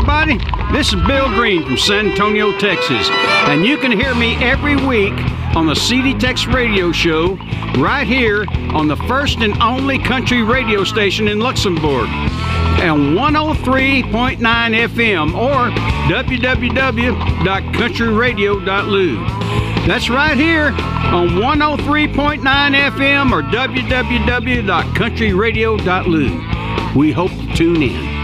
everybody. This is Bill Green from San Antonio, Texas, and you can hear me every week on the CD Tex Radio Show right here on the first and only country radio station in Luxembourg and 103.9 FM or www.countryradio.lu. That's right here on 103.9 FM or www.countryradio.lu. We hope to tune in.